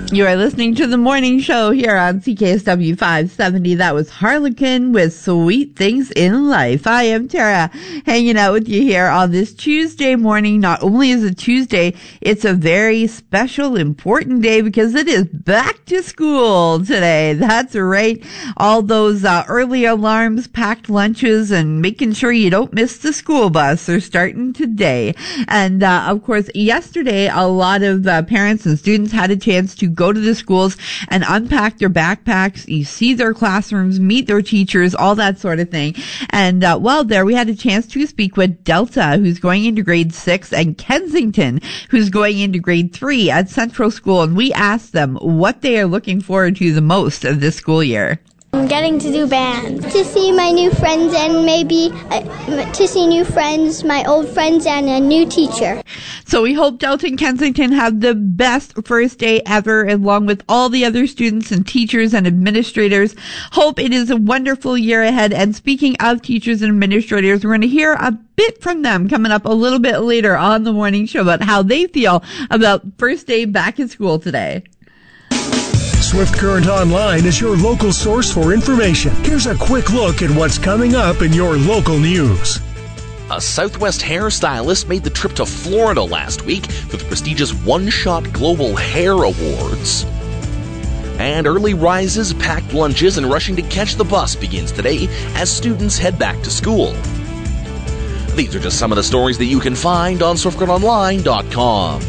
You are listening to the morning show here on CKSW 570. That was Harlequin with Sweet Things in Life. I am Tara, hanging out with you here on this Tuesday morning. Not only is it Tuesday, it's a very special, important day because it is back to school today. That's right. All those early alarms, packed lunches, and making sure you don't miss the school bus are starting today. And of course, yesterday, a lot of parents and students had a chance to go to the schools and unpack their backpacks. You see their classrooms, meet their teachers, all that sort of thing. And while there, we had a chance to speak with Delta, who's going into grade 6, and Kensington, who's going into grade 3 at Central School. And we asked them what they are looking forward to the most of this school year. I'm getting to do band. To see my new friends and maybe to see new friends, my old friends, and a new teacher. So we hope Delta and Kensington have the best first day ever, along with all the other students and teachers and administrators. Hope it is a wonderful year ahead. And speaking of teachers and administrators, we're going to hear a bit from them coming up a little bit later on the morning show about how they feel about first day back at school today. Swift Current Online is your local source for information. Here's a quick look at what's coming up in your local news. A Southwest hairstylist made the trip to Florida last week for the prestigious One Shot Global Hair Awards. And early rises, packed lunches, and rushing to catch the bus begins today as students head back to school. These are just some of the stories that you can find on SwiftCurrentOnline.com.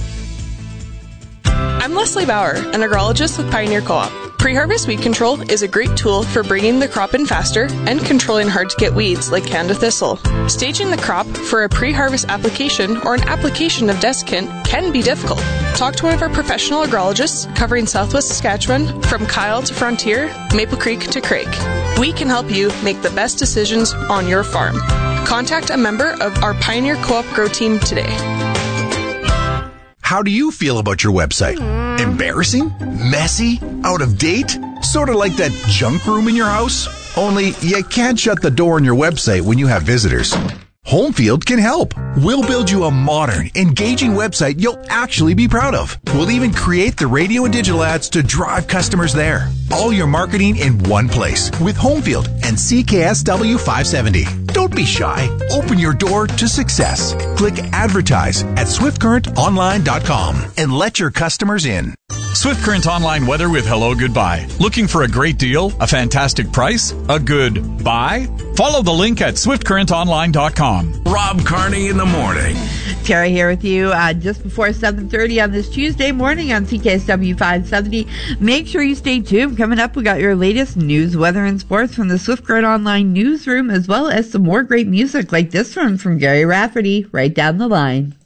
I'm Leslie Bauer, an agrologist with Pioneer Co-op. Pre-harvest weed control is a great tool for bringing the crop in faster and controlling hard-to-get weeds like Canada thistle. Staging the crop for a pre-harvest application or an application of desiccant can be difficult. Talk to one of our professional agrologists covering Southwest Saskatchewan from Kyle to Frontier, Maple Creek to Craig. We can help you make the best decisions on your farm. Contact a member of our Pioneer Co-op Grow Team today. How do you feel about your website? Embarrassing? Messy? Out of date? Sort of like that junk room in your house? Only you can't shut the door on your website when you have visitors. Homefield can help. We'll build you a modern, engaging website you'll actually be proud of. We'll even create the radio and digital ads to drive customers there. All your marketing in one place with Homefield and CKSW 570. Don't be shy. Open your door to success. Click advertise at SwiftCurrentOnline.com and let your customers in. Swift Current Online weather with Hello Goodbye. Looking for a great deal, a fantastic price, a good buy? Follow the link at SwiftCurrentOnline.com. Rob Carney in the morning. Tara here with you just before 7:30 on this Tuesday morning on CKSW 570. Make sure you stay tuned. Coming up, we got your latest news, weather, and sports from the Swift Current Online newsroom, as well as some more great music like this one from Gary Rafferty, Right Down the Line.